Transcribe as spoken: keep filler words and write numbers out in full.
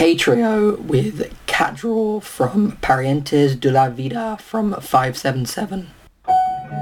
K-Trio with Cat Draw from Parientes de la Vida from five seven seven.